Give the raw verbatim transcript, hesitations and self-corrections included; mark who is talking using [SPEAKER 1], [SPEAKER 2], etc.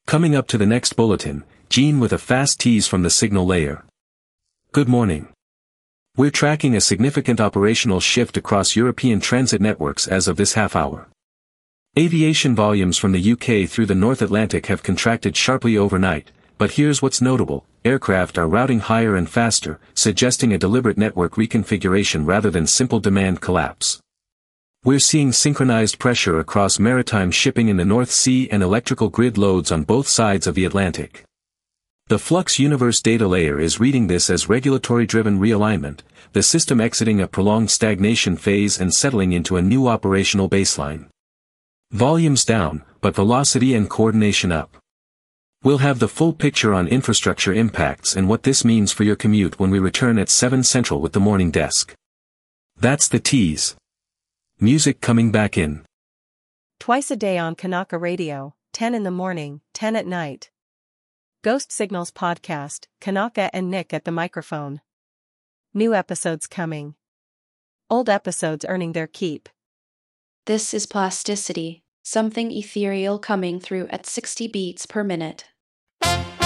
[SPEAKER 1] Coming up to the next bulletin, Gene with a fast tease from the signal layer. Good morning. We're tracking a significant operational shift across European transit networks as of this half hour. Aviation volumes from the U K through the North Atlantic have contracted sharply overnight, but here's what's notable: aircraft are routing higher and faster, suggesting a deliberate network reconfiguration rather than simple demand collapse. We're seeing synchronized pressure across maritime shipping in the North Sea and electrical grid loads on both sides of the Atlantic. The Flux Universe data layer is reading this as regulatory-driven realignment, the system exiting a prolonged stagnation phase and settling into a new operational baseline. Volumes down, but velocity and coordination up. We'll have the full picture on infrastructure impacts and what this means for your commute when we return at seven Central with the Morning Desk. That's the tease. Music coming back in.
[SPEAKER 2] Twice a day on Kanaka Radio, ten in the morning, ten at night. Ghost Signals Podcast, Kanaka and Nick at the microphone. New episodes coming. Old episodes earning their keep.
[SPEAKER 3] This is Plasticity, something ethereal coming through at sixty beats per minute.